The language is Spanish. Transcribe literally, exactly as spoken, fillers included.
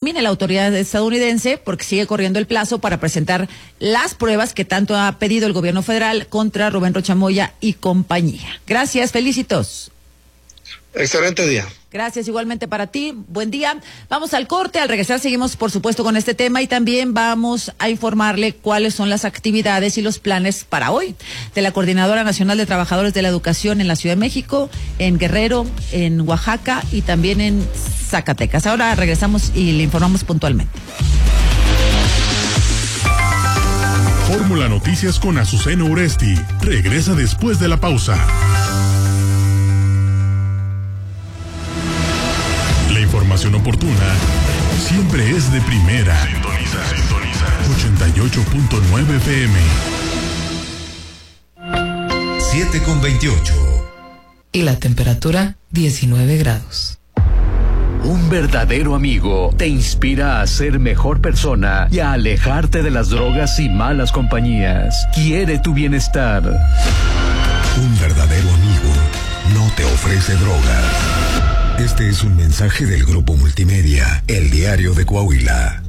determine la autoridad estadounidense, porque sigue corriendo el plazo para presentar las pruebas que tanto ha pedido el gobierno federal contra Rubén Rocha Moya y compañía. Gracias, felicitos. Excelente día. Gracias, igualmente para ti. Buen día. Vamos al corte. Al regresar seguimos, por supuesto, con este tema y también vamos a informarle cuáles son las actividades y los planes para hoy de la Coordinadora Nacional de Trabajadores de la Educación en la Ciudad de México, en Guerrero, en Oaxaca y también en Zacatecas. Ahora regresamos y le informamos puntualmente. Fórmula Noticias con Azucena Uresti. Regresa después de la pausa. Información oportuna siempre es de primera. Sintoniza, sintoniza. ochenta y ocho punto nueve F M. siete con veintiocho. Y la temperatura, diecinueve grados. Un verdadero amigo te inspira a ser mejor persona y a alejarte de las drogas y malas compañías. Quiere tu bienestar. Un verdadero amigo no te ofrece drogas. Este es un mensaje del Grupo Multimedia, El Diario de Coahuila.